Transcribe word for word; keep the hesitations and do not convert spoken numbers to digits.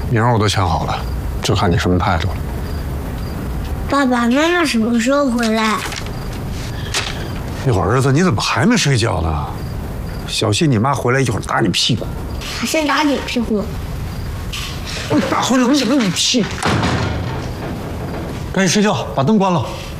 名儿我都想好了，就看你什么态度了。 爸爸妈妈什么时候回来？ 一会儿儿子，你怎么还没睡觉呢？小心你妈回来一会儿打你屁股。 还先打你屁股。 我打回来我想让你屁。赶紧睡觉，把灯关了。